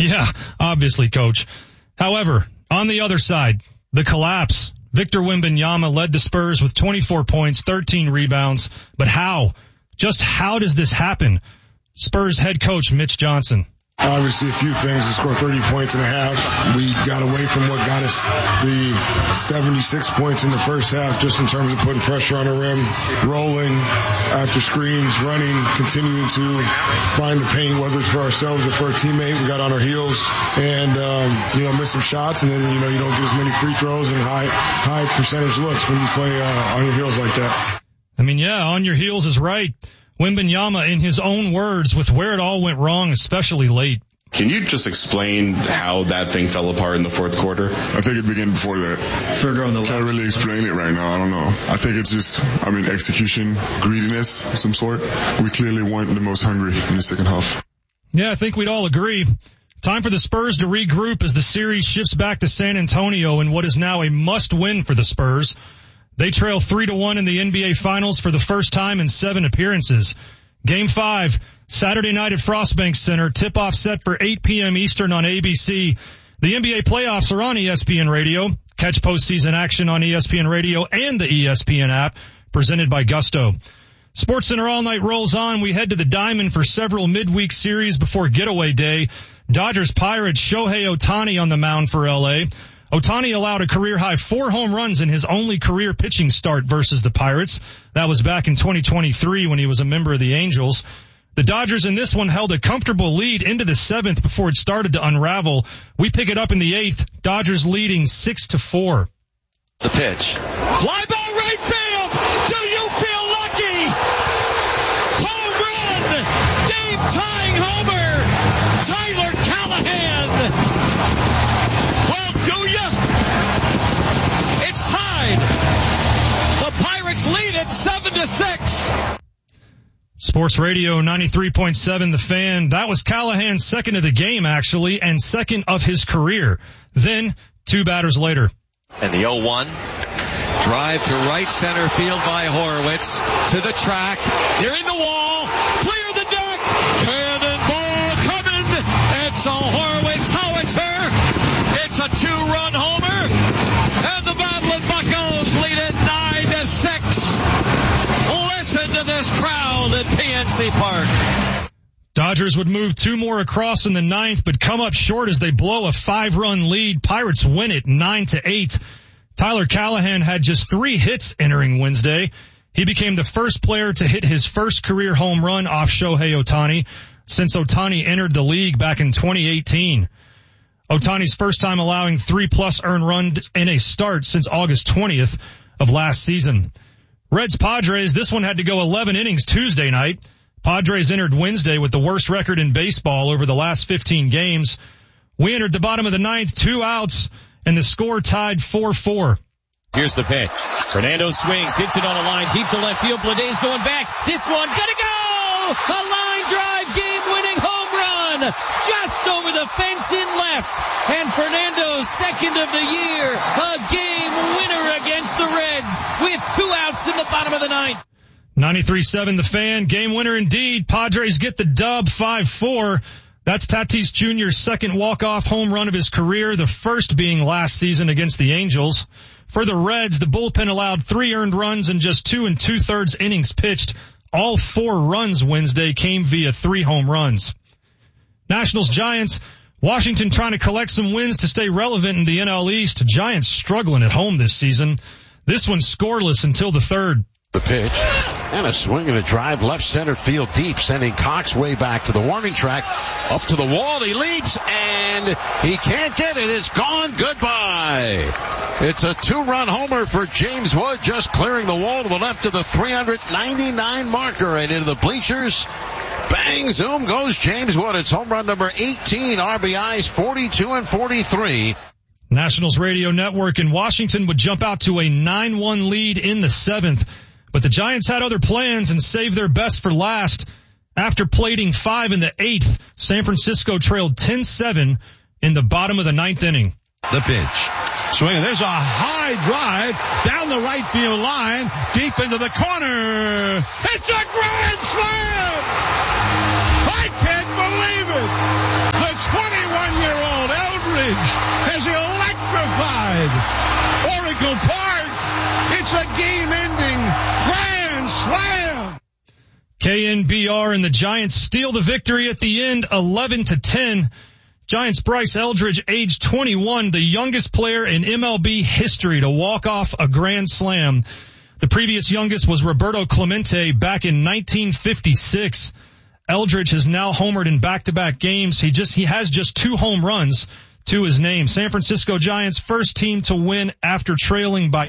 Yeah, obviously, Coach. However, on the other side, the collapse. Victor Wembanyama led the Spurs with 24 points, 13 rebounds. But how? Just how does this happen? Spurs head coach Mitch Johnson. Obviously, a few things. To score 30 points and a half. We got away from what got us the 76 points in the first half, just in terms of putting pressure on the rim, rolling after screens, running, continuing to find the paint, whether it's for ourselves or for a teammate. We got on our heels and, missed some shots, and then, you don't get as many free throws and high percentage looks when you play on your heels like that. On your heels is right. Wembanyama, in his own words, with where it all went wrong, especially late. Can you just explain how that thing fell apart in the fourth quarter? I think it began before that. Further on the left. Can't really explain it right now. I don't know. I think it's just, execution, greediness of some sort. We clearly weren't the most hungry in the second half. Yeah, I think we'd all agree. Time for the Spurs to regroup as the series shifts back to San Antonio in what is now a must-win for the Spurs. They trail 3-1 in the NBA Finals for the first time in 7 appearances. Game 5, Saturday night at Frostbank Center, tip-off set for 8 p.m. Eastern on ABC. The NBA playoffs are on ESPN Radio. Catch postseason action on ESPN Radio and the ESPN app, presented by Gusto. SportsCenter All Night rolls on. We head to the Diamond for several midweek series before getaway day. Dodgers-Pirates, Shohei Ohtani on the mound for L.A. Ohtani allowed a career-high 4 home runs in his only career pitching start versus the Pirates. That was back in 2023 when he was a member of the Angels. The Dodgers in this one held a comfortable lead into the 7th before it started to unravel. We pick it up in the 8th. Dodgers leading 6-4. The pitch. Fly ball right field. Do you feel lucky? Home run. Game-tying homer. Tyler Callahan. Do ya? It's tied. The Pirates lead it 7-6. Sports Radio 93.7 The Fan. That was Callahan's second of the game, actually, and second of his career. Then, 2 batters later. And the 0-1. Drive to right center field by Horowitz. To the track. They're in the wall. Clear the deck. Cannonball coming. It's a Horowitz howitzer. It's a 2-run homer, and the Badland Buccos lead it 9-6. Listen to this crowd at PNC Park. Dodgers would move 2 more across in the 9th, but come up short as they blow a 5-run lead. Pirates win it 9-8. Tyler Callahan had just 3 hits entering Wednesday. He became the first player to hit his first career home run off Shohei Ohtani since Ohtani entered the league back in 2018. Ohtani's first time allowing 3+ earned runs in a start since August 20th of last season. Reds-Padres, this one had to go 11 innings Tuesday night. Padres entered Wednesday with the worst record in baseball over the last 15 games. We entered the bottom of the 9th, 2 outs, and the score tied 4-4. Here's the pitch. Fernando swings, hits it on a line deep to left field. Bladay's going back. This one, gonna go! A line drive, game-winning home run! Just over the fence in left. And Fernando's second of the year. A game winner against the Reds with 2 outs in the bottom of the 9th. 93.7 The Fan. Game winner indeed. Padres get the dub 5-4. That's Tatis Jr.'s second walk-off home run of his career, the first being last season against the Angels. For the Reds, the bullpen allowed 3 earned runs in just 2 2/3 innings pitched. All 4 runs Wednesday came via 3 home runs. Nationals Giants. Washington trying to collect some wins to stay relevant in the NL East. Giants struggling at home this season. This one scoreless until the 3rd. The pitch, and a swing and a drive left center field deep, sending Cox way back to the warning track, up to the wall, he leaps, and he can't get it, it's gone, goodbye. It's a 2-run homer for James Wood, just clearing the wall to the left of the 399 marker, and into the bleachers, bang, zoom goes James Wood. It's home run number 18, RBIs 42 and 43. Nationals Radio Network in Washington would jump out to a 9-1 lead in the 7th. But the Giants had other plans and saved their best for last. After plating 5 in the 8th, San Francisco trailed 10-7 in the bottom of the 9th inning. The pitch. Swing. There's a high drive down the right field line, deep into the corner. It's a grand slam! I can't believe it! The 21 Michael Park. It's a game-ending grand slam. KNBR and the Giants steal the victory at the end, 11-10. Giants' Bryce Eldridge, age 21, the youngest player in MLB history to walk off a grand slam. The previous youngest was Roberto Clemente back in 1956. Eldridge has now homered in back-to-back games. He has just 2 home runs to his name. San Francisco Giants, first team to win after trailing by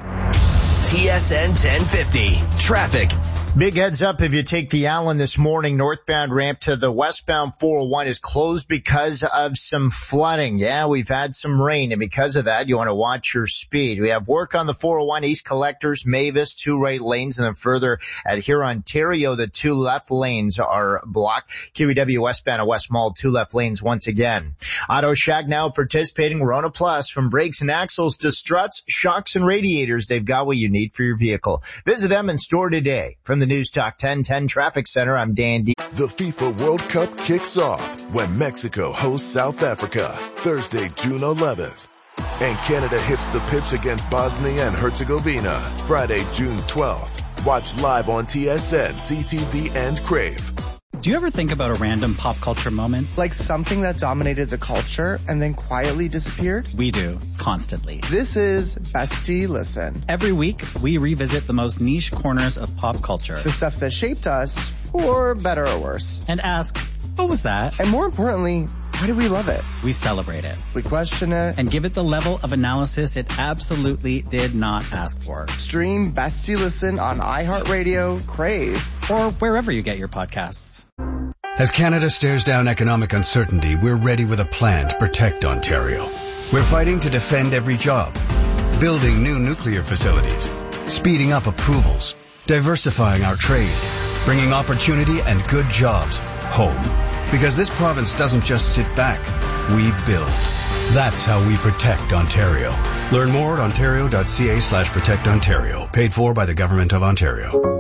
TSN 1050. Traffic. Big heads up if you take the Allen this morning. Northbound ramp to the westbound 401 is closed because of some flooding. Yeah, we've had some rain, and because of that, you want to watch your speed. We have work on the 401 East Collectors, Mavis, 2 right lanes, and then further at Hurontario, the 2 left lanes are blocked. QEW westbound at West Mall, 2 left lanes once again. Auto Shack now participating Rona Plus. From brakes and axles to struts, shocks, and radiators, they've got what you need for your vehicle. Visit them in store today. From the News Talk 1010 Traffic Center, I'm Dan D. The FIFA World Cup kicks off when Mexico hosts South Africa, Thursday, June 11th. And Canada hits the pitch against Bosnia and Herzegovina, Friday, June 12th. Watch live on TSN, CTV, and Crave. Do you ever think about a random pop culture moment? Like something that dominated the culture and then quietly disappeared? We do, constantly. This is Bestie Listen. Every week, we revisit the most niche corners of pop culture. The stuff that shaped us, for better or worse. And ask, what was that? And more importantly, why do we love it? We celebrate it. We question it. And give it the level of analysis it absolutely did not ask for. Stream Bestie Listen on iHeartRadio, Crave, or wherever you get your podcasts. As Canada stares down economic uncertainty, we're ready with a plan to protect Ontario. We're fighting to defend every job, building new nuclear facilities, speeding up approvals, diversifying our trade, bringing opportunity and good jobs home. Because this province doesn't just sit back, we build. That's how we protect Ontario. Learn more at ontario.ca/protect Ontario. Paid for by the Government of Ontario.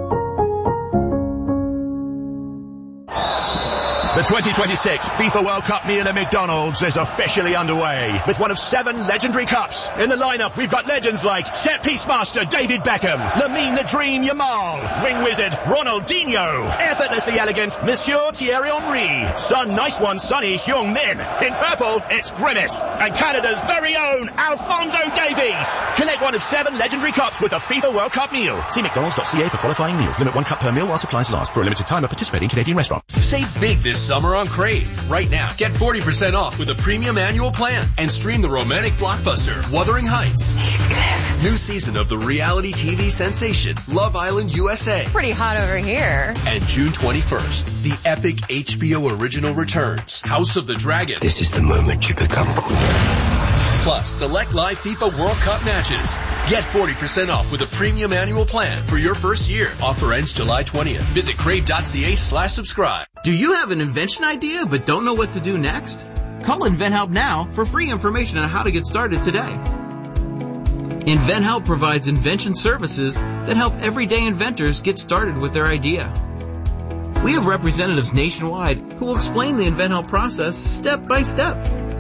The 2026 FIFA World Cup meal at McDonald's is officially underway with one of 7 legendary cups. In the lineup, we've got legends like set-piece master David Beckham, Lamine the Dream Yamal, wing wizard Ronaldinho, effortlessly elegant Monsieur Thierry Henry, Sun Nice One Sonny Heung-min. In purple, it's Grimace, and Canada's very own Alphonso Davies. Collect one of 7 legendary cups with a FIFA World Cup meal. See mcdonalds.ca for qualifying meals. Limit 1 cup per meal while supplies last. For a limited time at participating Canadian restaurant. Save big this summer on Crave. Right now, get 40% off with a premium annual plan and stream the romantic blockbuster Wuthering Heights. New season of the reality TV sensation Love Island USA. Pretty hot over here. And June 21st, the epic HBO original returns, House of the Dragon. This is the moment you become queen. Plus, select live FIFA World Cup matches. Get 40% off with a premium annual plan for your first year. Offer ends July 20th. Visit crave.ca/subscribe. Do you have an invention idea but don't know what to do next? Call InventHelp now for free information on how to get started today. InventHelp provides invention services that help everyday inventors get started with their idea. We have representatives nationwide who will explain the InventHelp process step by step.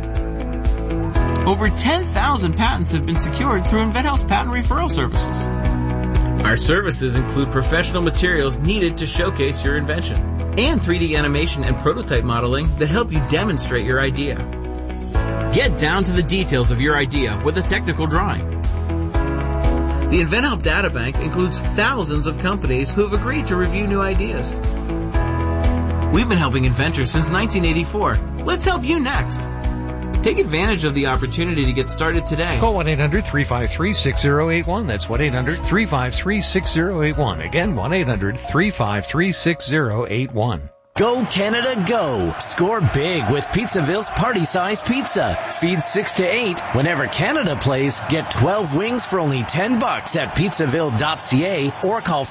Over 10,000 patents have been secured through InventHelp's patent referral services. Our services include professional materials needed to showcase your invention and 3D animation and prototype modeling that help you demonstrate your idea. Get down to the details of your idea with a technical drawing. The InventHelp Databank includes thousands of companies who have agreed to review new ideas. We've been helping inventors since 1984. Let's help you next. Take advantage of the opportunity to get started today. Call 1-800-353-6081. That's 1-800-353-6081. Again, 1-800-353-6081. Go Canada, go! Score big with Pizzaville's party-sized pizza. Feed 6 to 8. Whenever Canada plays, get 12 wings for only $10 at pizzaville.ca or call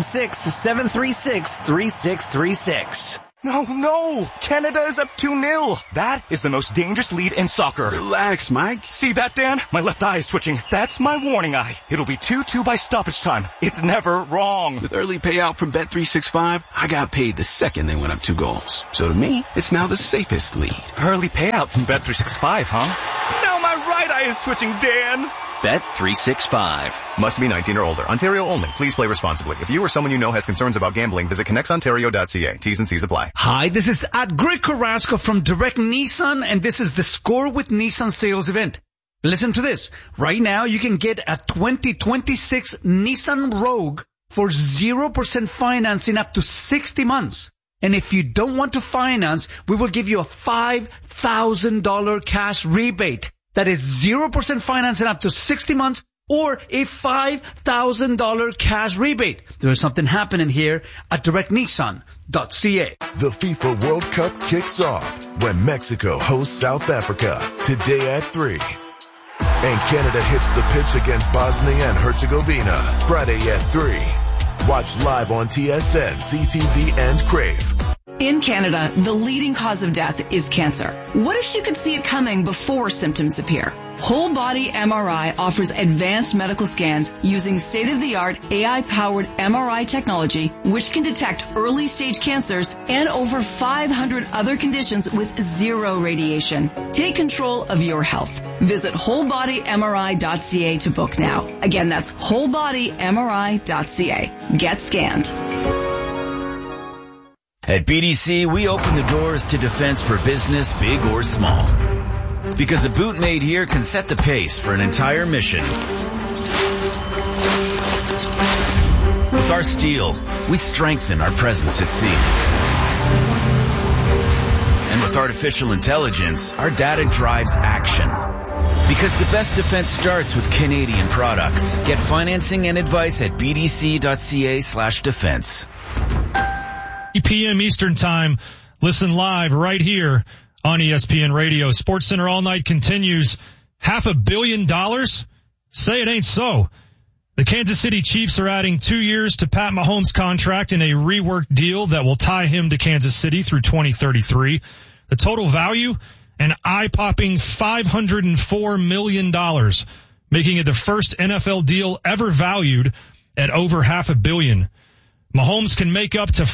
416-736-3636. No! Canada is up 2-0. That is the most dangerous lead in soccer. Relax, Mike. See that, Dan? My left eye is twitching. That's my warning eye. It'll be 2-2 by stoppage time. It's never wrong. With early payout from Bet365, I got paid the second they went up 2 goals. So to me, it's now the safest lead. Early payout from Bet365, huh? Now my right eye is twitching, Dan. Bet365. Must be 19 or older. Ontario only. Please play responsibly. If you or someone you know has concerns about gambling, visit connectsontario.ca. T's and C's apply. Hi, this is Greg Carrasco from Direct Nissan, and this is the Score with Nissan sales event. Listen to this. Right now, you can get a 2026 Nissan Rogue for 0% financing up to 60 months. And if you don't want to finance, we will give you a $5,000 cash rebate. That is 0% financing up to 60 months or a $5,000 cash rebate. There is something happening here at directnissan.ca. The FIFA World Cup kicks off when Mexico hosts South Africa today at 3. And Canada hits the pitch against Bosnia and Herzegovina Friday at 3. Watch live on TSN, CTV, and Crave. In Canada, the leading cause of death is cancer. What if you could see it coming before symptoms appear? Whole Body MRI offers advanced medical scans using state-of-the-art AI-powered MRI technology, which can detect early-stage cancers and over 500 other conditions with zero radiation. Take control of your health. Visit wholebodymri.ca to book now. Again, that's wholebodymri.ca. Get scanned. At BDC, we open the doors to defense for business, big or small. Because a boot made here can set the pace for an entire mission. With our steel, we strengthen our presence at sea. And with artificial intelligence, our data drives action. Because the best defense starts with Canadian products. Get financing and advice at bdc.ca/defense. 8 p.m. Eastern Time. Listen live right here on ESPN Radio. SportsCenter All Night continues. $500 million? Say it ain't so. The Kansas City Chiefs are adding 2 years to Pat Mahomes' contract in a reworked deal that will tie him to Kansas City through 2033. The total value, an eye-popping $504 million, making it the first NFL deal ever valued at over $500 million. Mahomes can make up to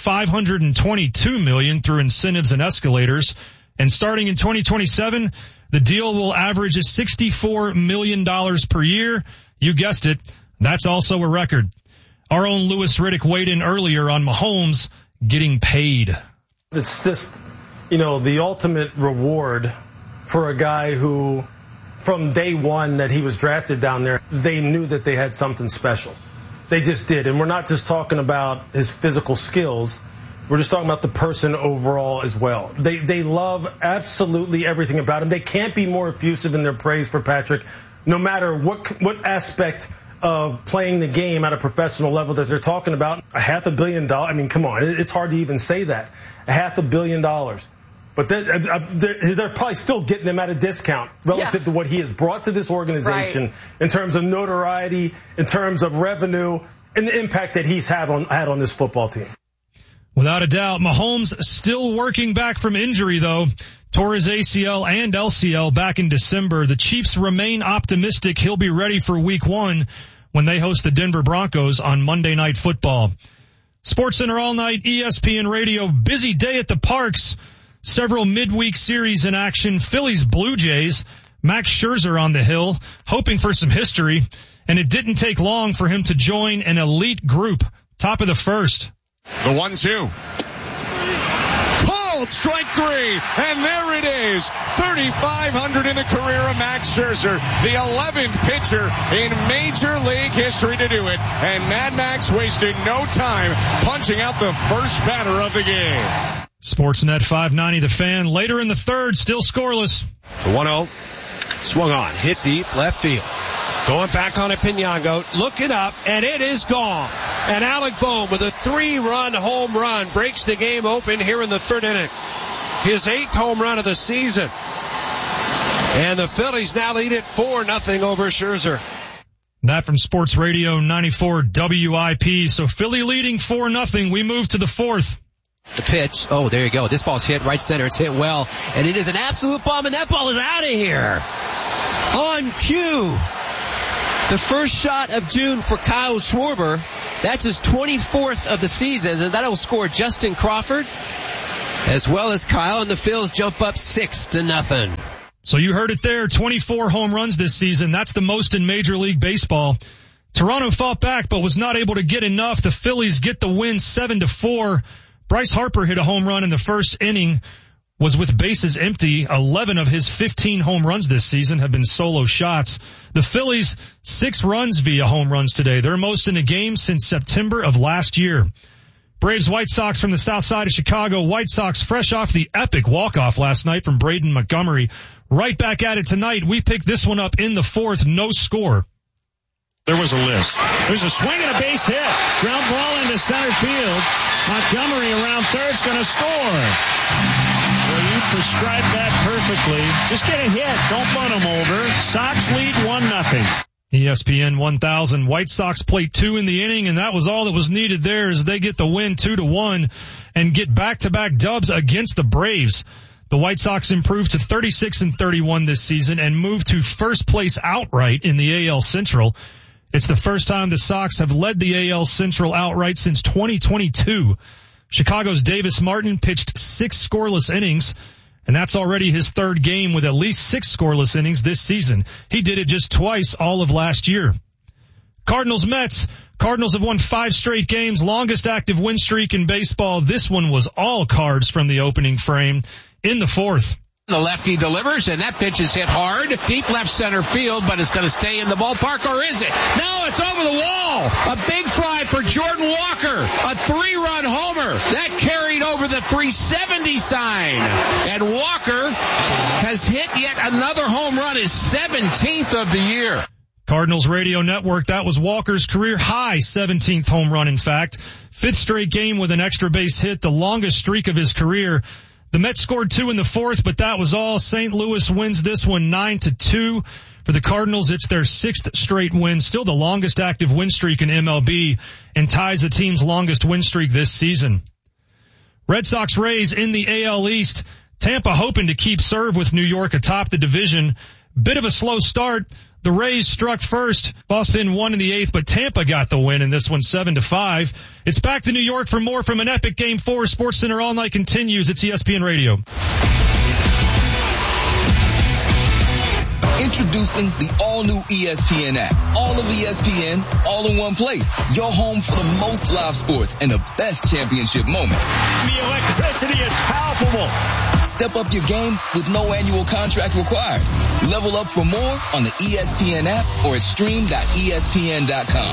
$522 million through incentives and escalators. And starting in 2027, the deal will average $64 million per year. You guessed it. That's also a record. Our own Louis Riddick weighed in earlier on Mahomes getting paid. It's just, the ultimate reward for a guy who, from day one that he was drafted down there, they knew that they had something special. They just did. And we're not just talking about his physical skills. We're just talking about the person overall as well. They love absolutely everything about him. They can't be more effusive in their praise for Patrick, no matter what aspect of playing the game at a professional level that they're talking about. $500 million. I mean, come on. It's hard to even say that. $500 million. But they're probably still getting him at a discount relative to what he has brought to this organization in terms of notoriety, in terms of revenue, and the impact that he's had on this football team. Without a doubt, Mahomes still working back from injury, though. Tore his ACL and LCL back in December. The Chiefs remain optimistic he'll be ready for Week 1 when they host the Denver Broncos on Monday Night Football. SportsCenter All Night, ESPN Radio, busy day at the Parks. Several midweek series in action. Phillies Blue Jays. Max Scherzer on the hill, hoping for some history. And it didn't take long for him to join an elite group. Top of the first. The 1-2. Called strike three. And there it is. 3,500 in the career of Max Scherzer. The 11th pitcher in Major League history to do it. And Mad Max wasted no time punching out the first batter of the game. Sportsnet 590 The Fan. Later in the third, still scoreless. It's a 1-0. Swung on. Hit deep. Left field. Going back on a Pinango. Looking up. And it is gone. And Alec Bohm with a 3-run home run breaks the game open here in the third inning. His 8th home run of the season. And the Phillies now lead it 4-0 over Scherzer. That from Sports Radio 94 WIP. So Philly leading 4-0. We move to the fourth. The pitch. Oh, there you go. This ball's hit right center. It's hit well. And it is an absolute bomb, and that ball is out of here. On cue. The first shot of June for Kyle Schwarber. That's his 24th of the season, and that'll score Justin Crawford as well as Kyle, and the Phils jump up 6-0. So you heard it there, 24 home runs this season. That's the most in Major League Baseball. Toronto fought back but was not able to get enough. The Phillies get the win 7-4. Bryce Harper hit a home run in the first inning, was with bases empty. 11 of his 15 home runs this season have been solo shots. The Phillies, 6 runs via home runs today. Their most in a game since September of last year. Braves White Sox from the south side of Chicago. White Sox fresh off the epic walk-off last night from Braden Montgomery. Right back at it tonight. We picked this one up in the fourth. No score. There was a list. There's a swing and a base hit. Ground ball into center field. Montgomery around third's going to score. Well, you prescribed that perfectly. Just get a hit. Don't run them over. Sox lead 1-0. ESPN 1000. White Sox played 2 in the inning, and that was all that was needed there as they get the win 2-1 and get back-to-back dubs against the Braves. The White Sox improved to 36-31 this season and moved to first place outright in the AL Central. It's the first time the Sox have led the AL Central outright since 2022. Chicago's Davis Martin pitched 6 scoreless innings, and that's already his third game with at least 6 scoreless innings this season. He did it just twice all of last year. Cardinals-Mets. Cardinals have won 5 straight games, longest active win streak in baseball. This one was all cards from the opening frame in the fourth. The lefty delivers, and that pitch is hit hard, deep left center field, but it's going to stay in the ballpark, or is it? No, it's over the wall. A big fly for Jordan Walker. A 3-run homer. That carried over the 370 sign. And Walker has hit yet another home run, his 17th of the year. Cardinals Radio Network, that was Walker's career high 17th home run, in fact. 5th straight game with an extra base hit, the longest streak of his career. The Mets scored 2 in the fourth, but that was all. St. Louis wins this one 9-2. For the Cardinals, it's their 6th straight win, still the longest active win streak in MLB, and ties the team's longest win streak this season. Red Sox Rays in the AL East. Tampa hoping to keep serve with New York atop the division. Bit of a slow start. The Rays struck first. Boston won in the 8th, but Tampa got the win in this one 7-5. It's back to New York for more from an epic Game 4. SportsCenter All Night continues. It's ESPN Radio. Introducing the all-new ESPN app. All of ESPN, all in one place. Your home for the most live sports and the best championship moments. The electricity is palpable. Step up your game with no annual contract required. Level up for more on the ESPN app or at stream.espn.com.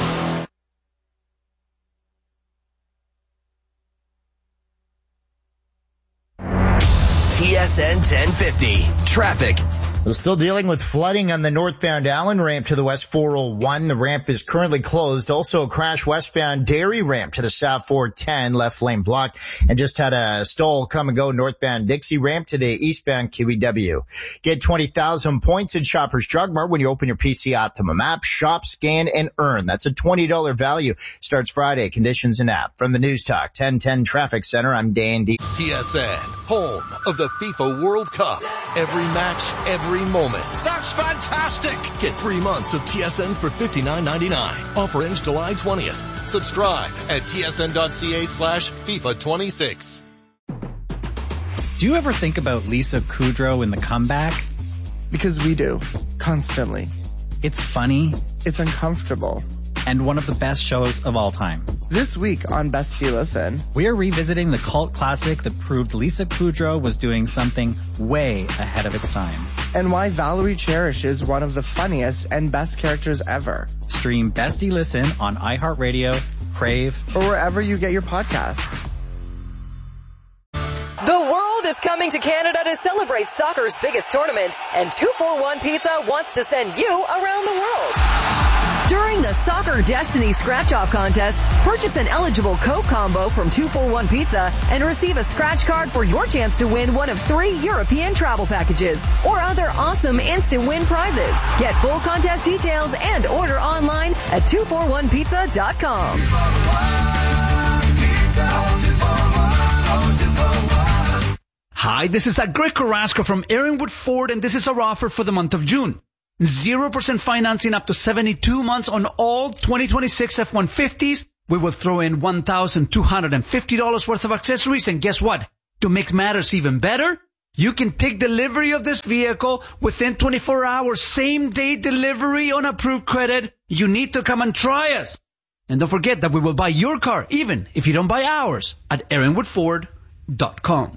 TSN 1050. Traffic. We're still dealing with flooding on the northbound Allen ramp to the west 401. The ramp is currently closed. Also a crash westbound Dairy ramp to the south 410, left lane blocked. And just had a stall come and go northbound Dixie ramp to the eastbound QEW. Get 20,000 points in Shoppers Drug Mart when you open your PC Optimum app. Shop, scan, and earn. That's a $20 value. Starts Friday. Conditions and app. From the News Talk 1010 Traffic Center, I'm Dan D. TSN, home of the FIFA World Cup. Every match, every moment. That's fantastic! Get 3 months of TSN for $59.99. Offer ends July 20th. Subscribe at tsn.ca/FIFA26. Do you ever think about Lisa Kudrow in The Comeback? Because we do. Constantly. It's funny. It's uncomfortable. And one of the best shows of all time. This week on Best You Listen, we are revisiting the cult classic that proved Lisa Kudrow was doing something way ahead of its time. And why Valerie Cherish is one of the funniest and best characters ever. Stream Best You Listen on iHeartRadio, Crave, or wherever you get your podcasts. The world is coming to Canada to celebrate soccer's biggest tournament, and 241 Pizza wants to send you around the world. During the Soccer Destiny Scratch-Off Contest, purchase an eligible Coke combo from 241 Pizza and receive a scratch card for your chance to win one of 3 European travel packages or other awesome instant win prizes. Get full contest details and order online at 241pizza.com. Hi, this is Greg Carrasco from Aaronwood Ford, and this is our offer for the month of June. 0% financing up to 72 months on all 2026 F-150s. We will throw in $1,250 worth of accessories, and guess what? To make matters even better, You can take delivery of this vehicle within 24 hours, same-day delivery on approved credit. You need to come and try us. And don't forget that we will buy your car, even if you don't buy ours, at aaronwoodford.com.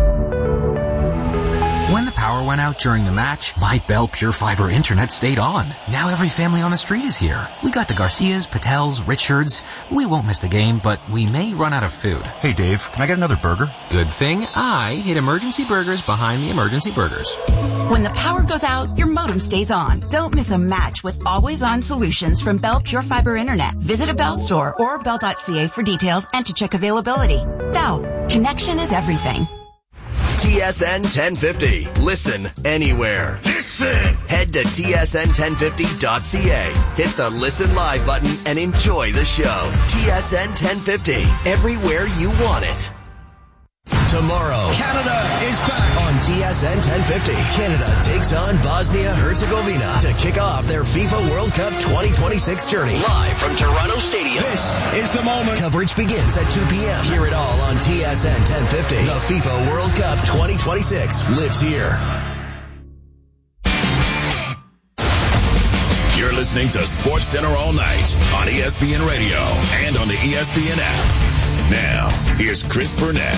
When the power went out during the match, my Bell Pure Fiber internet stayed on. Now every family on the street is here. We got the Garcias, Patels, Richards. We won't miss the game, but we may run out of food. Hey Dave, can I get another burger? Good thing I hid Emergency Burgers behind the Emergency Burgers. When the power goes out, your modem stays on. Don't miss a match with always-on solutions from Bell Pure Fiber Internet. Visit a Bell store or bell.ca for details and to check availability. Bell, connection is everything. TSN 1050. Listen anywhere. Listen! Head to tsn1050.ca. Hit the Listen Live button and enjoy the show. TSN 1050. Everywhere you want it. Tomorrow, Canada is back on TSN 1050. Canada takes on Bosnia-Herzegovina to kick off their FIFA World Cup 2026 journey. Live from Toronto Stadium. This is the moment. Coverage begins at 2 p.m. Hear it all on TSN 1050. The FIFA World Cup 2026 lives here. You're listening to Sports Center all night on ESPN Radio and on the ESPN app. Now, here's Chris Burnett.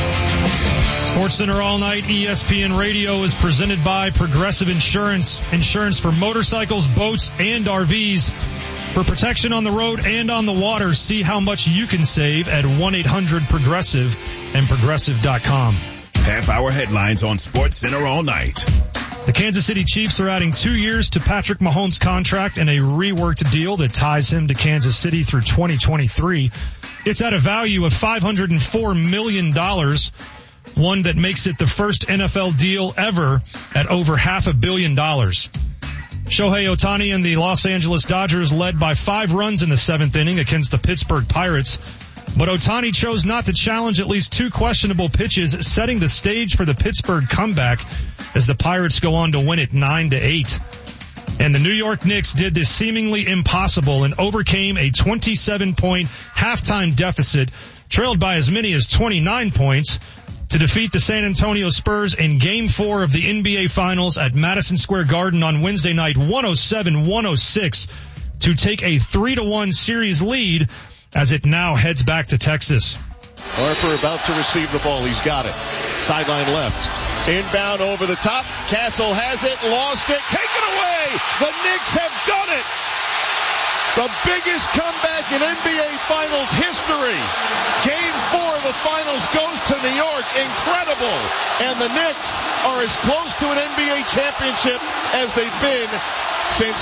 Sports Center All Night ESPN Radio is presented by Progressive Insurance. Insurance for motorcycles, boats, and RVs. For protection on the road and on the water, see how much you can save at 1-800-PROGRESSIVE and Progressive.com. Half-hour headlines on Sports Center All Night. The Kansas City Chiefs are adding 2 years to Patrick Mahomes' contract in a reworked deal that ties him to Kansas City through 2023. It's at a value of $504 million, one that makes it the first NFL deal ever at over $500 million. Shohei Ohtani and the Los Angeles Dodgers led by 5 runs in the 7th inning against the Pittsburgh Pirates. But Ohtani chose not to challenge at least 2 questionable pitches, setting the stage for the Pittsburgh comeback as the Pirates go on to win it 9-8. And the New York Knicks did this seemingly impossible and overcame a 27-point halftime deficit, trailed by as many as 29 points, to defeat the San Antonio Spurs in Game 4 of the NBA Finals at Madison Square Garden on Wednesday night, 107-106, to take a 3-1 series lead as it now heads back to Texas. Harper about to receive the ball. He's got it. Sideline left. Inbound over the top. Castle has it. Lost it. Taken away. The Knicks have done it. The biggest comeback in NBA Finals history. Game 4 of the Finals goes to New York. Incredible. And the Knicks are as close to an NBA championship as they've been since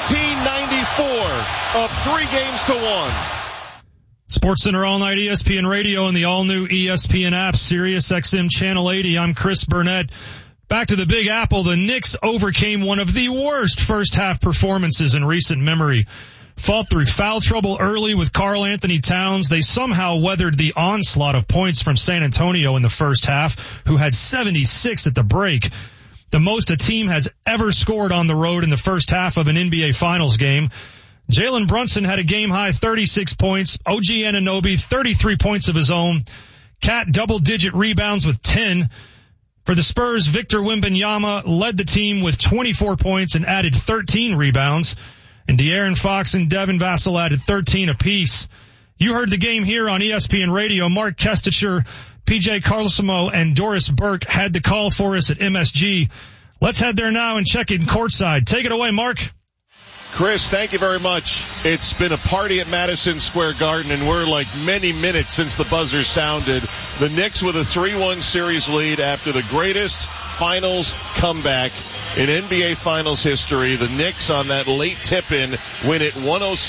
1994, up 3 games to 1. Sports Center All Night ESPN Radio and the all-new ESPN app, Sirius XM Channel 80. I'm Chris Burnett. Back to the Big Apple. The Knicks overcame one of the worst first-half performances in recent memory. Fought through foul trouble early with Karl Anthony Towns. They somehow weathered the onslaught of points from San Antonio in the first half, who had 76 at the break. The most a team has ever scored on the road in the first half of an NBA Finals game. Jalen Brunson had a game-high 36 points. OG Anunoby, 33 points of his own. Cat double-digit rebounds with 10. For the Spurs, Victor Wembanyama led the team with 24 points and added 13 rebounds. And De'Aaron Fox and Devin Vassell added 13 apiece. You heard the game here on ESPN Radio. Mark Kestecher, PJ Carlesimo, and Doris Burke had the call for us at MSG. Let's head there now and check in courtside. Take it away, Mark. Chris, thank you very much. It's been a party at Madison Square Garden, and we're like many minutes since the buzzer sounded. The Knicks with a 3-1 series lead after the greatest finals comeback in NBA Finals history. The Knicks on that late tip-in win it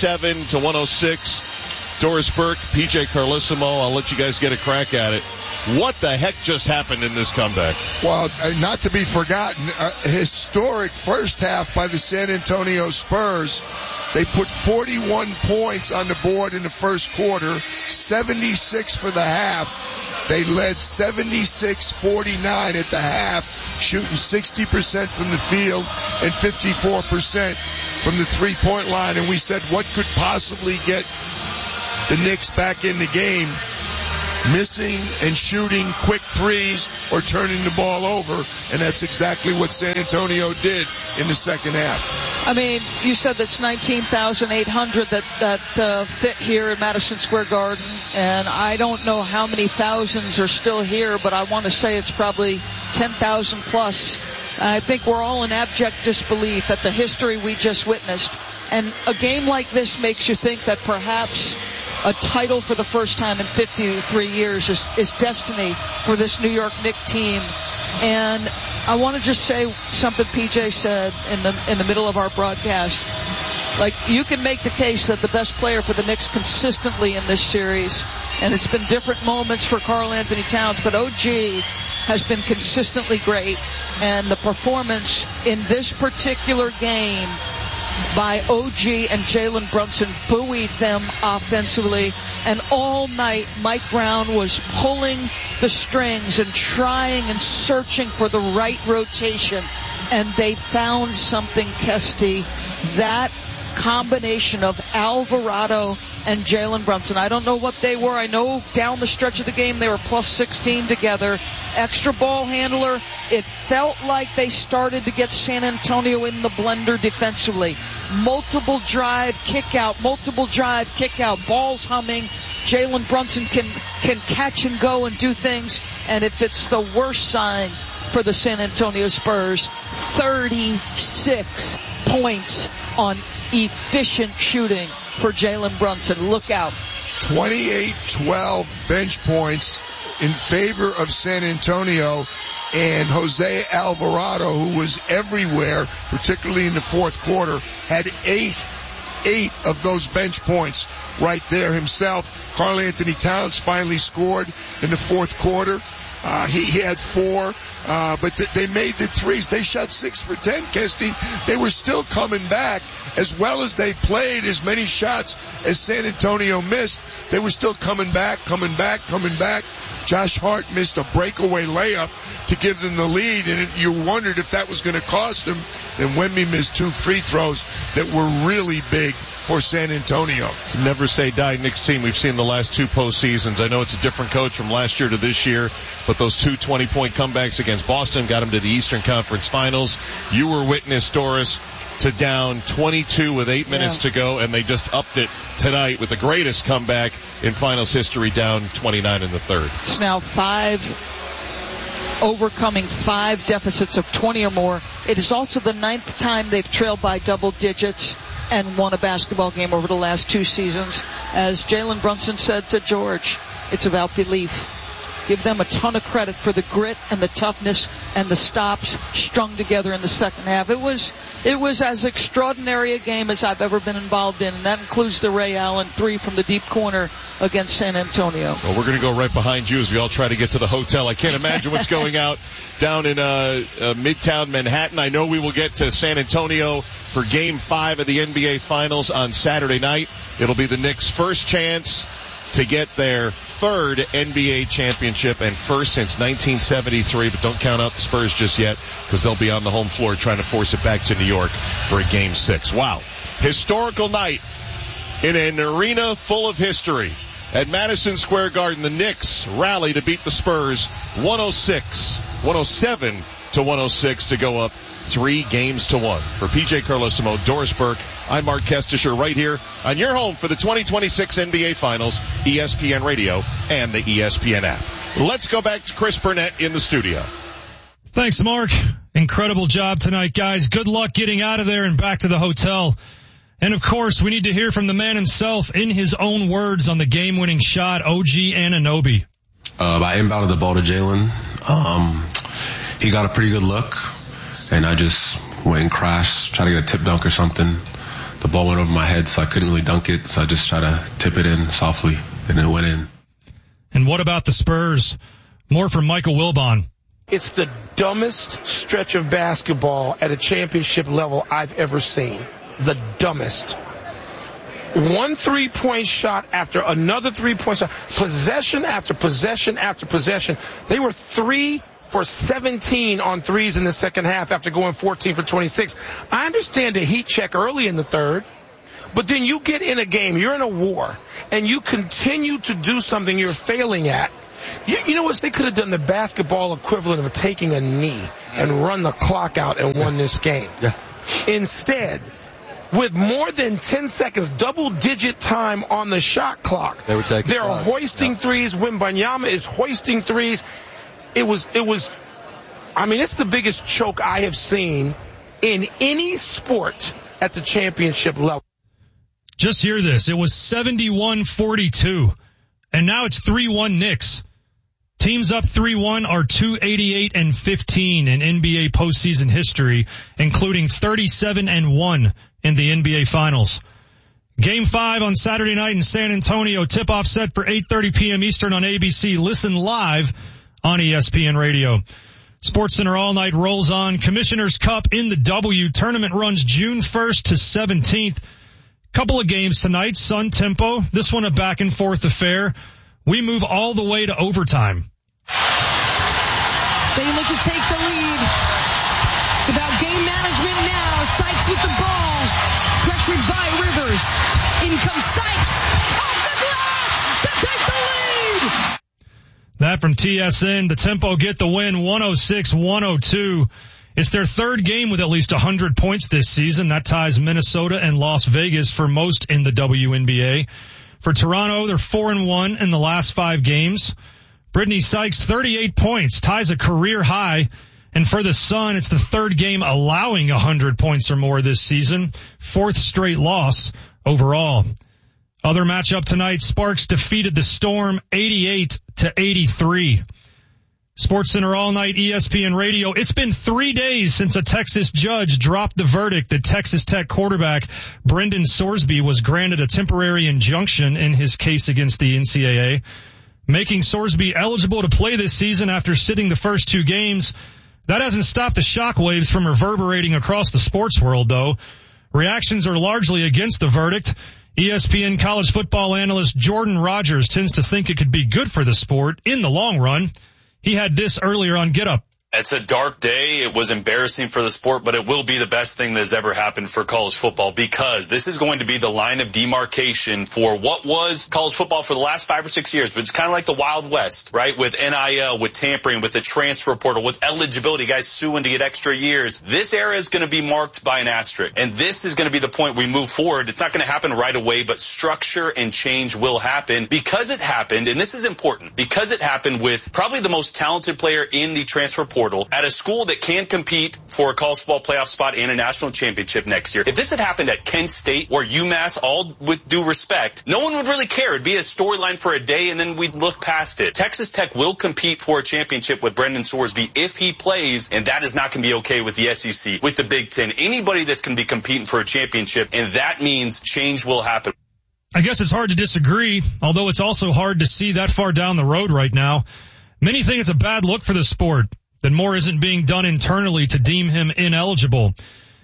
107-106. Doris Burke, PJ Carlesimo, I'll let you guys get a crack at it. What the heck just happened in this comeback? Well, not to be forgotten, a historic first half by the San Antonio Spurs. They put 41 points on the board in the first quarter, 76 for the half. They led 76-49 at the half, shooting 60% from the field and 54% from the three-point line. And we said, what could possibly get the Knicks back in the game? missing and shooting quick threes or turning the ball over, and that's exactly what San Antonio did in the second half. I mean, you said that's 19,800 that fit here in Madison Square Garden, and I don't know how many thousands are still here, but I want to say it's probably 10,000 plus. I think we're all in abject disbelief at the history we just witnessed. And a game like this makes you think that perhaps a title for the first time in 53 years is destiny for this New York Knicks team. And I want to just say something PJ said in the middle of our broadcast. Like, you can make the case that the best player for the Knicks consistently in this series, and it's been different moments for Karl Anthony Towns, but OG has been consistently great. And the performance in this particular game by OG and Jalen Brunson buoyed them offensively. And all night, Mike Brown was pulling the strings and trying and searching for the right rotation. And they found something, Kesty. That combination of Alvarado and Jalen Brunson. I don't know what they were. I know down the stretch of the game they were plus 16 together. Extra ball handler. It felt like they started to get San Antonio in the blender defensively. Multiple drive, kick out, balls humming. Jalen Brunson can catch and go and do things. And if it's the worst sign for the San Antonio Spurs, 36 points on efficient shooting for Jalen Brunson. Look out. 28-12 bench points in favor of San Antonio, and Jose Alvarado, who was everywhere, particularly in the fourth quarter, had eight of those bench points right there himself. Karl Anthony Towns finally scored in the fourth quarter. He had 4. But they made the threes. They shot 6 for 10, Kesty. They were still coming back. As well as they played as many shots as San Antonio missed, they were still coming back. Josh Hart missed a breakaway layup to give them the lead, and you wondered if that was going to cost them. Then Wemby missed 2 free throws that were really big for San Antonio. It's a never say die Knicks team we've seen the last 2 postseasons. I know it's a different coach from last year to this year, but those 2 20-point comebacks against Boston got them to the Eastern Conference Finals. You were witness, Doris, to down 22 with 8 minutes to go, and they just upped it tonight with the greatest comeback in finals history, down 29 in the third. It's now overcoming 5 deficits of 20 or more. It is also the 9th time they've trailed by double digits and won a basketball game over the last 2 seasons. As Jalen Brunson said to George, it's about belief. Give them a ton of credit for the grit and the toughness and the stops strung together in the second half. It was as extraordinary a game as I've ever been involved in, and that includes the Ray Allen 3 from the deep corner against San Antonio. Well, we're going to go right behind you as we all try to get to the hotel. I can't imagine what's going out down in Midtown Manhattan. I know we will get to San Antonio for Game 5 of the NBA Finals on Saturday night. It'll be the Knicks' first chance to get their 3rd NBA championship and first since 1973, but don't count out the Spurs just yet because they'll be on the home floor trying to force it back to New York for a Game 6. Wow. Historical night in an arena full of history. At Madison Square Garden, the Knicks rally to beat the Spurs 107-106 to go up 3-1. For PJ Carlosimo, Doris Burke, I'm Mark Kestisher right here on your home for the 2026 NBA Finals, ESPN Radio and the ESPN app. Let's go back to Chris Burnett in the studio. Thanks, Mark. Incredible job tonight, guys. Good luck getting out of there and back to the hotel. And, of course, we need to hear from the man himself in his own words on the game-winning shot, OG Anunoby. I inbounded the ball to Jalen. He got a pretty good look, and I just went and crashed, tried to get a tip dunk or something. The ball went over my head, so I couldn't really dunk it, so I just tried to tip it in softly, and it went in. And what about the Spurs? More from Michael Wilbon. It's the dumbest stretch of basketball at a championship level I've ever seen. The dumbest. 1 3-point shot after another 3-point shot. Possession after possession after possession. They were 3 for 17 on threes in the second half after going 14 for 26. I understand the heat check early in the third, But then you get in a game, you're in a war, and you continue to do something you're failing at. You know what? They could have done the basketball equivalent of taking a knee and run the clock out and won this game. Yeah. Instead, with more than 10 seconds, double-digit time on the shot clock, they're hoisting threes. Wembanyama is hoisting threes. It's the biggest choke I have seen in any sport at the championship level. Just hear this. It was 71-42, and now it's 3-1 Knicks. Teams up 3-1 are 288-15 in NBA postseason history, including 37-1 in the NBA Finals. Game 5 on Saturday night in San Antonio. Tip-off set for 8:30 p.m. Eastern on ABC. Listen live on ESPN Radio. SportsCenter All Night rolls on. Commissioner's Cup in the W. Tournament runs June 1st to 17th. Couple of games tonight. Sun tempo. This one a back-and-forth affair. We move all the way to overtime. They look to take the lead. It's about game management now. Sykes with the ball. Pressured by Rivers. In comes Sykes. Off the glass to take the lead. That from TSN. The Tempo get the win 106-102. It's their third game with at least 100 points this season. That ties Minnesota and Las Vegas for most in the WNBA. For Toronto, they're 4-1 in the last 5 games. Brittany Sykes, 38 points, ties a career high. And for the Sun, it's the third game allowing 100 points or more this season. 4th straight loss overall. Other matchup tonight, Sparks defeated the Storm 88-83. SportsCenter All Night, ESPN Radio. It's been 3 days since a Texas judge dropped the verdict that Texas Tech quarterback Brendan Sorsby was granted a temporary injunction in his case against the NCAA, making Sorsby eligible to play this season after sitting the first 2 games. That hasn't stopped the shockwaves from reverberating across the sports world, though. Reactions are largely against the verdict. ESPN college football analyst Jordan Rogers tends to think it could be good for the sport in the long run. He had this earlier on Get Up. It's a dark day. It was embarrassing for the sport, but it will be the best thing that has ever happened for college football because this is going to be the line of demarcation for what was college football for the last 5 or 6 years. But it's kind of like the Wild West, right? With NIL, with tampering, with the transfer portal, with eligibility, guys suing to get extra years. This era is going to be marked by an asterisk. And this is going to be the point we move forward. It's not going to happen right away, but structure and change will happen because it happened. And this is important because it happened with probably the most talented player in the transfer portal at a school that can compete for a college football playoff spot and a national championship next year. If this had happened at Kent State or UMass, all with due respect, no one would really care. It'd be a storyline for a day and then we'd look past it. Texas Tech will compete for a championship with Brendan Sorsby if he plays, and that is not going to be okay with the SEC, with the Big Ten, anybody that's going to be competing for a championship, and that means change will happen. I guess it's hard to disagree, although it's also hard to see that far down the road right now. Many think it's a bad look for the sport that more isn't being done internally to deem him ineligible.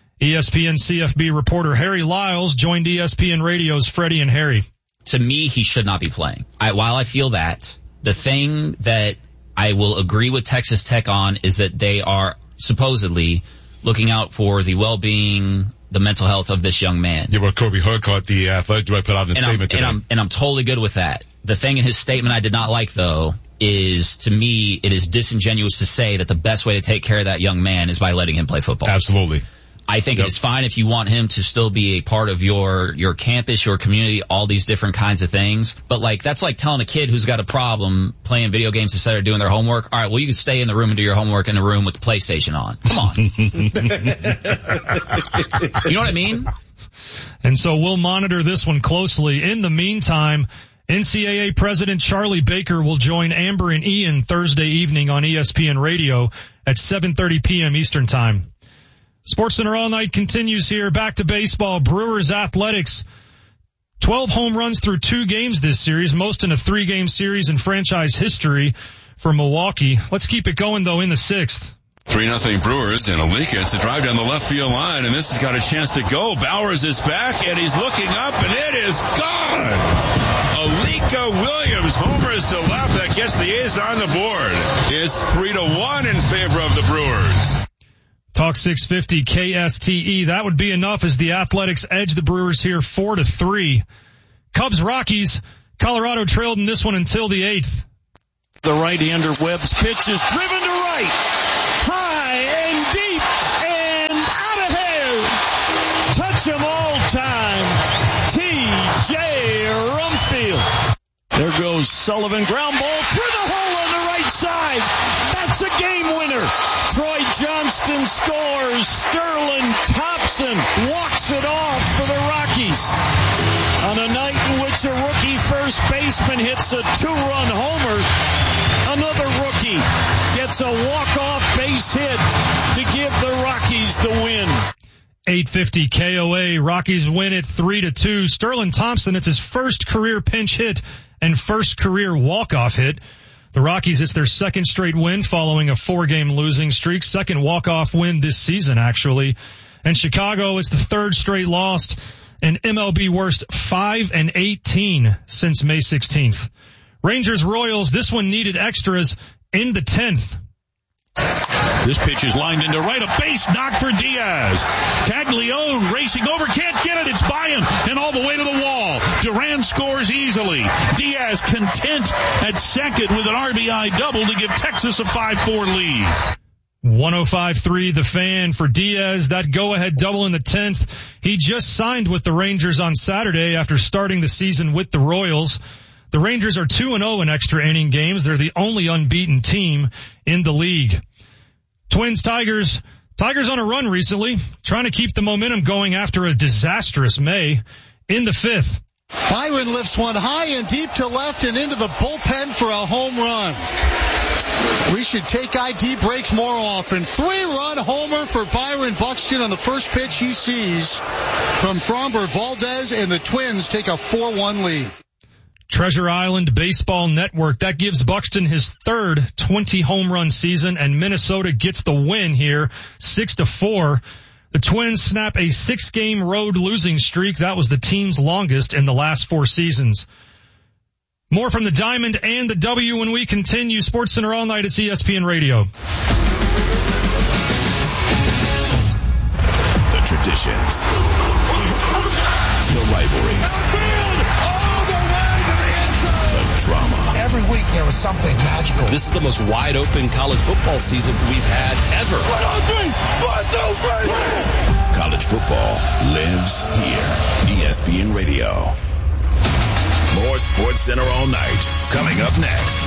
ESPN CFB reporter Harry Lyles joined ESPN Radio's Freddie and Harry. To me, he should not be playing. While I feel that, the thing that I will agree with Texas Tech on is that they are supposedly looking out for the well-being, the mental health of this young man. Yeah, what Kobe Hurkart, the athletic director, put out in a statement today. And I'm totally good with that. The thing in his statement I did not like, though, is, to me, it is disingenuous to say that the best way to take care of that young man is by letting him play football. Absolutely. I think it is fine if you want him to still be a part of your campus, your community, all these different kinds of things. But that's like telling a kid who's got a problem playing video games instead of doing their homework, all right, well, you can stay in the room and do your homework in the room with the PlayStation on. Come on. You know what I mean? And so we'll monitor this one closely. In the meantime, NCAA President Charlie Baker will join Amber and Ian Thursday evening on ESPN Radio at 7:30 p.m. Eastern Time. SportsCenter All Night continues here. Back to baseball. Brewers Athletics. 12 home runs through 2 games this series, most in a 3-game series in franchise history for Milwaukee. Let's keep it going, though, in the 6th. 3-0 Brewers, and Alika, it's a drive down the left field line, and this has got a chance to go. Bowers is back, and he's looking up, and it is gone! Alika Williams homers to left. That gets the A's on the board. It's 3-1 in favor of the Brewers. Talk 650 KSTE. That would be enough as the Athletics edge the Brewers here 4-3. Cubs Rockies. Colorado trailed in this one until the 8th. The right-hander Webb's pitch is driven to right. High and deep and out of here. Touch 'em all time. T.J. Rumfield. There goes Sullivan. Ground ball through the hole on the right side. That's a game winner. Troy Johnston scores. Sterling Thompson walks it off for the Rockies. On a night in which a rookie first baseman hits a 2-run homer, another rookie gets a walk-off base hit to give the Rockies the win. 850 KOA. Rockies win it 3-2. Sterling Thompson, it's his first career pinch hit and first career walk-off hit. The Rockies, it's their second straight win following a 4-game losing streak. Second walk-off win this season, actually. And Chicago, it's the third straight loss. An MLB worst 5-18 since May 16th. Rangers Royals, this one needed extras in the 10th. This pitch is lined into right, a base knock for Diaz. Caglione racing over, can't get it, it's by him, and all the way to the wall. Duran scores easily. Diaz content at second with an RBI double to give Texas a 5-4 lead. 105.3 The Fan for Diaz, that go-ahead double in the 10th. He just signed with the Rangers on Saturday after starting the season with the Royals. The Rangers are 2-0 in extra inning games. They're the only unbeaten team in the league. Twins Tigers. Tigers on a run recently, trying to keep the momentum going after a disastrous May. In the 5th. Byron lifts one high and deep to left and into the bullpen for a home run. We should take ID breaks more often. 3-run homer for Byron Buxton on the first pitch he sees from Framber Valdez, and the Twins take a 4-1 lead. Treasure Island Baseball Network, that gives Buxton his third 20-home run season, and Minnesota gets the win here, 6-4. The Twins snap a 6-game road losing streak. That was the team's longest in the last 4 seasons. More from the Diamond and the W when we continue. SportsCenter all night at ESPN Radio. The traditions. The rivalries. All the way to the end zone. The drama. Every week there was something magical. This is the most wide open college football season we've had ever. 1, 2, 3. College football lives here. ESPN Radio. More SportsCenter all night. Coming up next.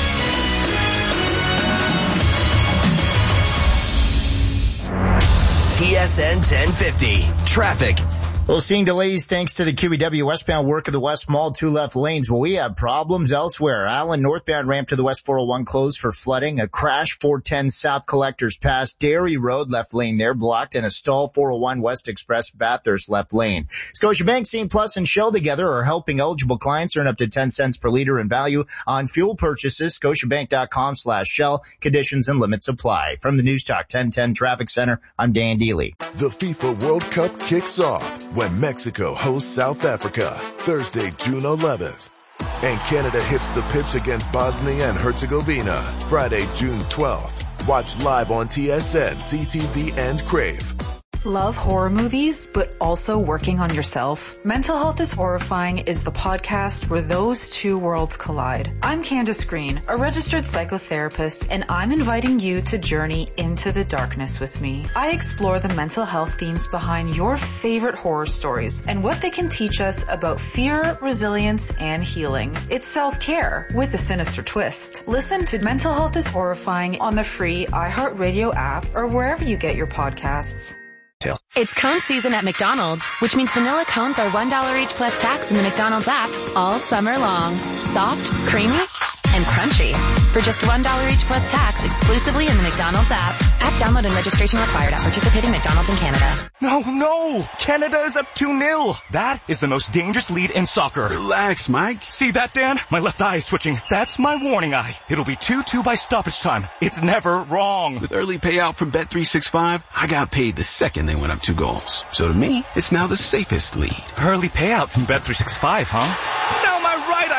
TSN 1050. Traffic. Well, seeing delays thanks to the QEW westbound work of the West Mall, 2 left lanes. Well, we have problems elsewhere. Allen northbound ramp to the West 401 closed for flooding. A crash 410 South Collectors Pass. Dairy Road left lane there blocked, and a stall 401 West Express Bathurst left lane. Scotiabank, Scene Plus, and Shell together are helping eligible clients earn up to 10 cents per liter in value on fuel purchases. Scotiabank.com/Shell. Conditions and limits apply. From the News Talk 1010 Traffic Center, I'm Dan Deely. The FIFA World Cup kicks off when Mexico hosts South Africa, Thursday, June 11th. And Canada hits the pitch against Bosnia and Herzegovina, Friday, June 12th. Watch live on TSN, CTV, and Crave. Love horror movies, but also working on yourself? Mental Health is Horrifying is the podcast where those two worlds collide. I'm Candace Green, a registered psychotherapist, and I'm inviting you to journey into the darkness with me. I explore the mental health themes behind your favorite horror stories and what they can teach us about fear, resilience, and healing. It's self-care with a sinister twist. Listen to Mental Health is Horrifying on the free iHeartRadio app or wherever you get your podcasts. It's cone season at McDonald's, which means vanilla cones are $1 each plus tax in the McDonald's app all summer long. Soft, creamy, and crunchy. For just $1 each plus tax exclusively in the McDonald's app. App download and registration required at participating McDonald's in Canada. No! Canada is up 2-0. That is the most dangerous lead in soccer. Relax, Mike. See that, Dan? My left eye is twitching. That's my warning eye. It'll be 2-2 by stoppage time. It's never wrong. With early payout from Bet365, I got paid the second they went up 2 goals. So to me, it's now the safest lead. Early payout from Bet365, huh? Now my right eye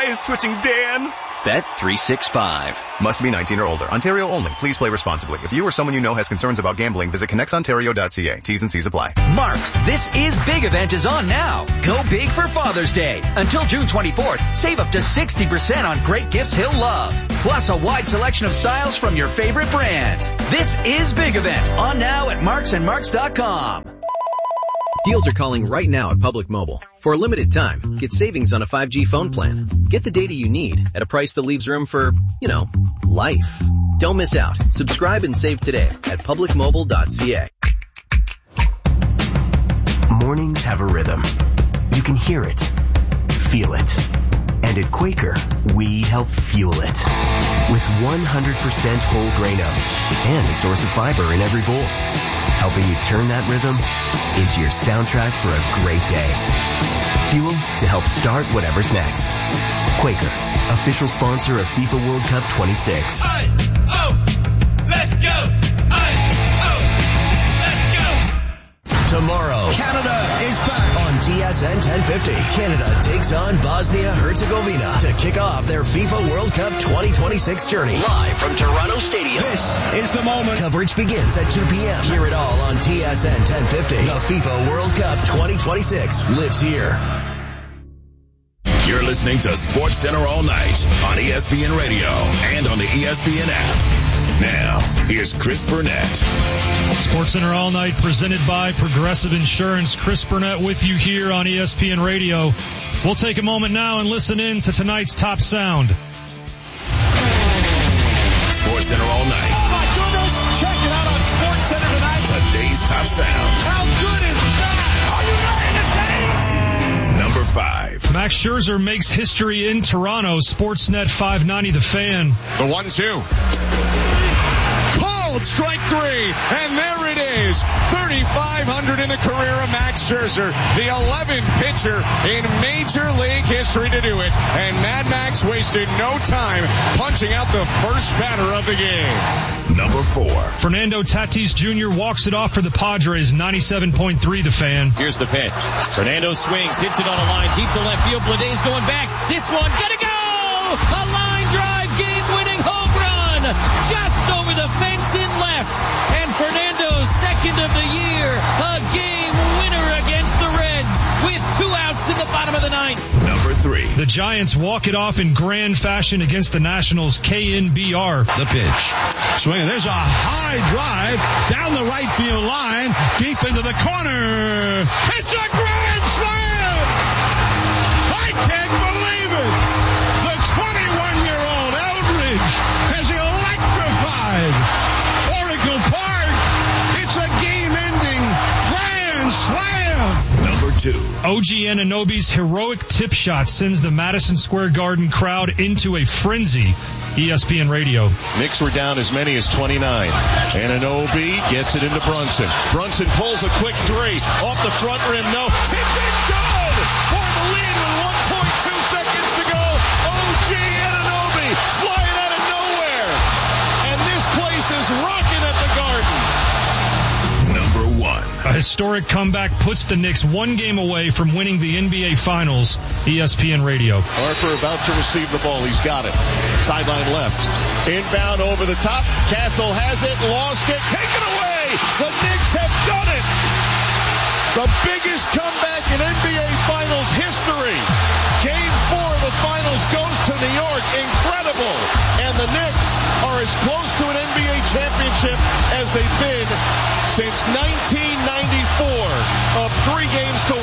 is twitching, Dan. Bet365. Must be 19 or older. Ontario only. Please play responsibly. If you or someone you know has concerns about gambling, visit connectsontario.ca. T's and C's apply. Mark's This Is Big event is on now. Go big for Father's Day. Until June 24th, save up to 60% on great gifts he'll love. Plus a wide selection of styles from your favorite brands. This Is Big event on now at marksandmarks.com. Deals are calling right now at Public Mobile. For a limited time, get savings on a 5G phone plan. Get the data you need at a price that leaves room for, life. Don't miss out. Subscribe and save today at publicmobile.ca. Mornings have a rhythm. You can hear it, feel it. And at Quaker, we help fuel it. With 100% whole grain oats and a source of fiber in every bowl. Helping you turn that rhythm into your soundtrack for a great day. Fuel to help start whatever's next. Quaker, official sponsor of FIFA World Cup 26. Let's go! Tomorrow, Canada is back. On TSN 1050, Canada takes on Bosnia-Herzegovina to kick off their FIFA World Cup 2026 journey. Live from Toronto Stadium. This is the moment. Coverage begins at 2 p.m. Hear it all on TSN 1050. The FIFA World Cup 2026 lives here. You're listening to Sports Center all night on ESPN Radio and on the ESPN app. Now, here's Chris Burnett. Sports Center all night presented by Progressive Insurance. Chris Burnett with you here on ESPN Radio. We'll take a moment now and listen in to tonight's top sound. Sports Center all night. Oh my goodness! Check it out on Sports Center tonight. Today's top sound. How good is that? Are you ready to take? Number 5. Max Scherzer makes history in Toronto. Sportsnet 590 The Fan. The 1-2. Called strike 3, and there it is. 3,500 in the career of Max Scherzer, the 11th pitcher in Major League history to do it. And Mad Max wasted no time punching out the first batter of the game. Number 4. Fernando Tatis Jr. walks it off for the Padres. 97.3 The Fan. Here's the pitch. Fernando swings, hits it on a line deep to left field. Bleday's going back. This one gonna go! A line drive, game-winning home run, just over the fence in left. And Fernando's second of the year, a game winner against the Reds with 2 outs in the bottom of the ninth. Number 3. The Giants walk it off in grand fashion against the Nationals. KNBR. The pitch. Swinging. There's a high drive down the right field line, deep into the corner. It's a grand slam! I can't believe it! The 21-year-old Eldridge has electrified Oracle Park. It's a game-ending grand slam. Number 2. OG Anunoby's heroic tip shot sends the Madison Square Garden crowd into a frenzy. ESPN Radio. Knicks were down as many as 29. Anunoby gets it into Brunson. Brunson pulls a quick 3 off the front rim. No. Tip it good for the lead with 1.2 seconds to go. OG Anunoby flying out of nowhere. And this place is rocking at the Garden. Number 1. A historic comeback puts the Knicks 1 game away from winning the NBA Finals. ESPN Radio. Harper about to receive the ball. He's got it. Sideline left. Inbound over the top. Castle has it. Lost it. Taken away. The Knicks have done it. The biggest comeback in NBA Finals history. Game 4 of the Finals goes to New York. Incredible. And the Knicks are as close to an NBA championship as they've been since 1994, up 3 games to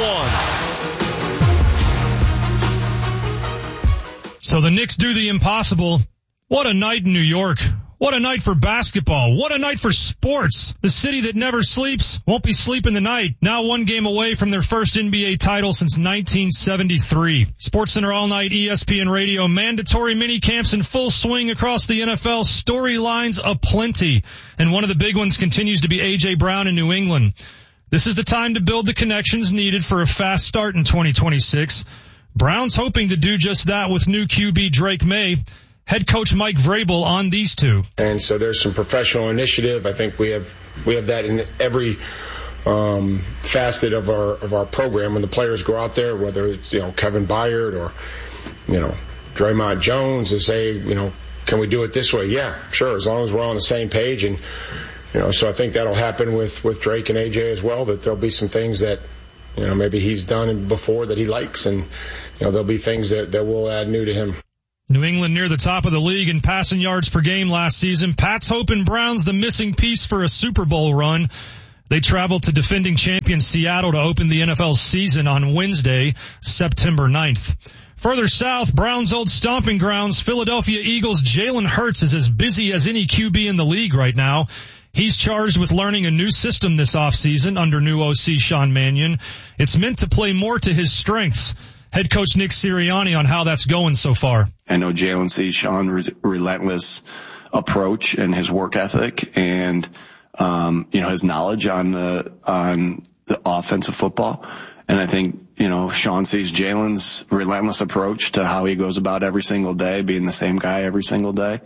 1. So the Knicks do the impossible. What a night in New York. What a night for basketball. What a night for sports. The city that never sleeps won't be sleeping tonight. Now 1 game away from their first NBA title since 1973. SportsCenter all night, ESPN Radio. Mandatory mini camps in full swing across the NFL. Storylines aplenty. And one of the big ones continues to be A.J. Brown in New England. This is the time to build the connections needed for a fast start in 2026. Brown's hoping to do just that with new QB Drake May. Head coach Mike Vrabel on these two. And so there's some professional initiative. I think we have that in every facet of our program. When the players go out there, whether it's Kevin Byard or Draymond Jones to say, can we do it this way? Yeah, sure, as long as we're on the same page. And, so I think that'll happen with Drake and AJ as well, that there'll be some things that, maybe he's done before that he likes, and, there'll be things that will add new to him. New England near the top of the league in passing yards per game last season. Pat's hoping Brown's the missing piece for a Super Bowl run. They travel to defending champion Seattle to open the NFL season on Wednesday, September 9th. Further south, Browns' old stomping grounds, Philadelphia Eagles' Jalen Hurts is as busy as any QB in the league right now. He's charged with learning a new system this offseason under new OC Sean Mannion. It's meant to play more to his strengths. Head coach Nick Sirianni on how that's going so far. I know Jalen sees Sean's relentless approach and his work ethic and, his knowledge on the offensive football. And I think, Sean sees Jalen's relentless approach to how he goes about every single day, being the same guy every single day.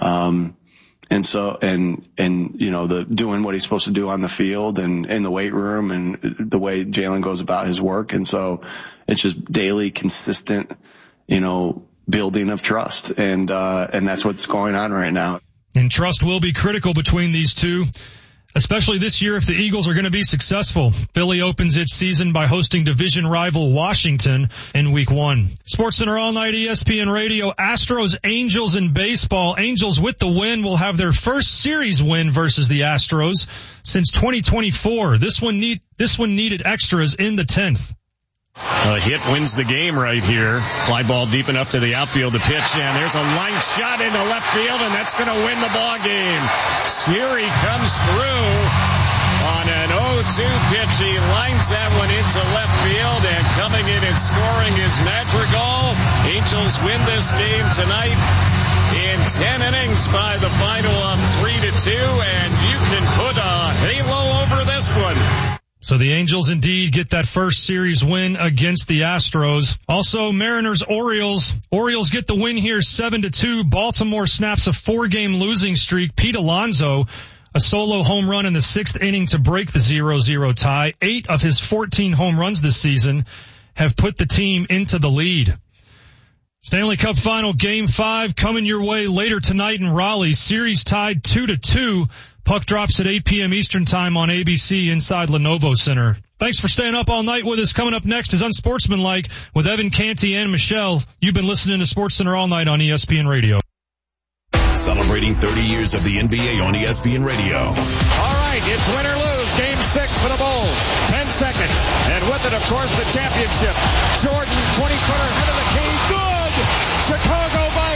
The doing what he's supposed to do on the field and in the weight room and the way Jalen goes about his work. And so it's just daily, consistent, building of trust. And that's what's going on right now. And trust will be critical between these two, especially this year if the Eagles are going to be successful. Philly opens its season by hosting division rival Washington in Week 1. SportsCenter All Night, ESPN Radio, Astros, Angels in baseball. Angels with the win will have their first series win versus the Astros since 2024. This one needed extras in the 10th. A hit wins the game right here. Fly ball deep enough to the outfield to pitch, and there's a line shot into left field, and that's going to win the ball game. Siri comes through on an 0-2 pitch. He lines that one into left field, and coming in and scoring is Madrigal. Angels win this game tonight in 10 innings by the final of 3-2, and you can put a halo over this one. So the Angels indeed get that first series win against the Astros. Also, Mariners, Orioles. Orioles get the win here 7-2. Baltimore snaps a 4-game losing streak. Pete Alonso, a solo home run in the 6th inning to break the 0-0 tie. 8 of his 14 home runs this season have put the team into the lead. Stanley Cup Final Game 5 coming your way later tonight in Raleigh. Series tied 2-2. Puck drops at 8 p.m. Eastern Time on ABC inside Lenovo Center. Thanks for staying up all night with us. Coming up next is Unsportsmanlike with Evan Canty and Michelle. You've been listening to SportsCenter All Night on ESPN Radio. Celebrating 30 years of the NBA on ESPN Radio. All right, it's win or lose. Game 6 for the Bulls. 10 seconds. And with it, of course, the championship. Jordan, 20-footer, head of the key. Good! Chicago by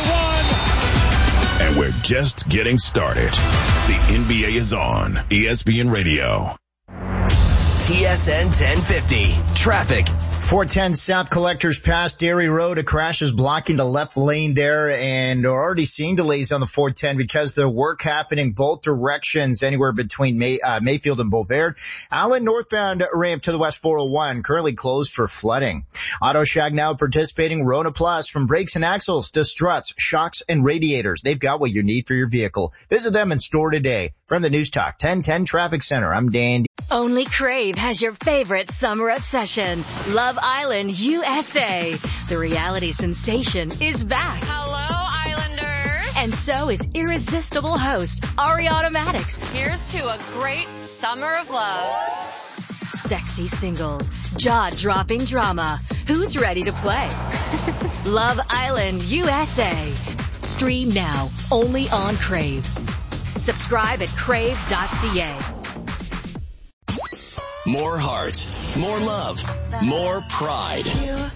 1. And we're just getting started. The NBA is on ESPN Radio. TSN 1050. Traffic. 410 South Collectors Pass, Dairy Road. A crash is blocking the left lane there, and we're already seeing delays on the 410 because the work happening both directions, anywhere between Mayfield and Bovaird. Allen northbound ramp to the West 401, currently closed for flooding. Auto Shack now participating. Rona Plus, from brakes and axles to struts, shocks, and radiators. They've got what you need for your vehicle. Visit them in store today. From the News Talk 1010 Traffic Center, I'm Dan. Only Crave has your favorite summer obsession. Love Island, USA. The reality sensation is back. Hello, Islanders. And so is irresistible host Ari Automatics. Here's to a great summer of love. Sexy singles, jaw-dropping drama. Who's ready to play? Love Island, USA. Stream now, only on Crave. Subscribe at crave.ca. More heart, more love, more pride.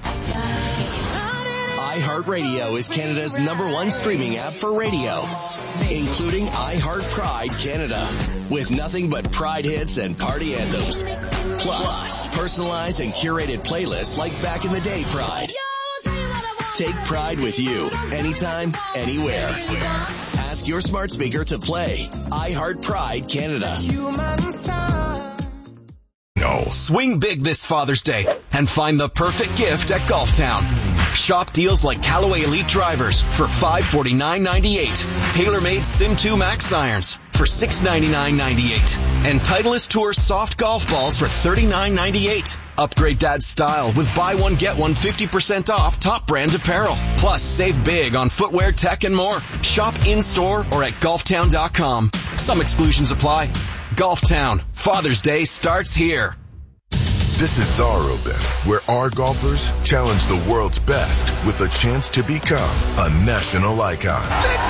iHeartRadio is Canada's #1 streaming app for radio, including iHeart Pride Canada, with nothing but Pride hits and party anthems. Plus, personalized and curated playlists like Back in the Day Pride. Take Pride with you, anytime, anywhere. Ask your smart speaker to play iHeart Pride Canada. No, now. Swing big this Father's Day and find the perfect gift at Golftown. Shop deals like Callaway Elite drivers for $549.98. TaylorMade Sim2 Max irons for $699.98. And Titleist Tour soft golf balls for $39.98. Upgrade Dad's style with buy one, get one 50% off top brand apparel. Plus, save big on footwear, tech, and more. Shop in-store or at golftown.com. Some exclusions apply. Golftown. Father's Day starts here. This is Czar Open, where our golfers challenge the world's best with a chance to become a national icon.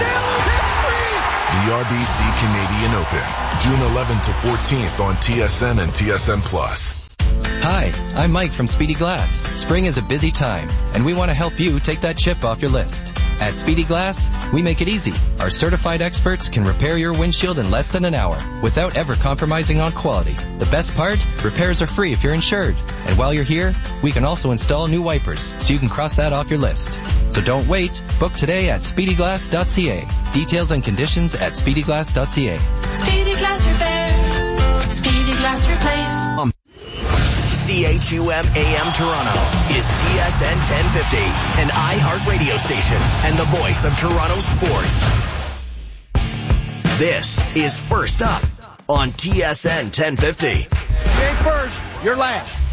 The RBC Canadian Open, June 11th to 14th on TSN and TSN+. Hi, I'm Mike from Speedy Glass. Spring is a busy time, and we want to help you take that chip off your list. At Speedy Glass, we make it easy. Our certified experts can repair your windshield in less than an hour without ever compromising on quality. The best part? Repairs are free if you're insured. And while you're here, we can also install new wipers so you can cross that off your list. So don't wait. Book today at speedyglass.ca. Details and conditions at speedyglass.ca. Speedy Glass Repair. Speedy Glass Replace. CHUM AM Toronto is TSN 1050, an iHeart radio station and the voice of Toronto sports. This is First Up on TSN 1050. You ain't first, you're last.